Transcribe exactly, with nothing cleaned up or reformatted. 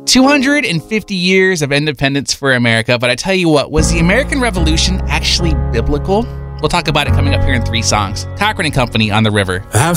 two hundred fifty years of independence for America, but I tell you what, was the American Revolution actually biblical? We'll talk about it coming up here in three songs. Cochran and Company on The River. I've